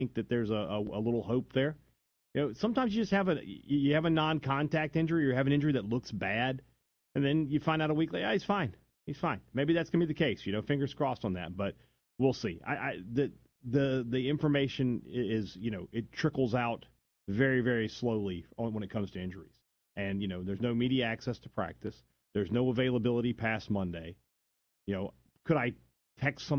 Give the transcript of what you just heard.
think that there's a little hope there. Sometimes you just have a non-contact injury or you have an injury that looks bad, and then you find out a week later, he's fine. He's fine. Maybe that's gonna be the case. Fingers crossed on that, but we'll see. The information is it trickles out very very slowly when it comes to injuries, and there's no media access to practice. There's no availability past Monday. Could I text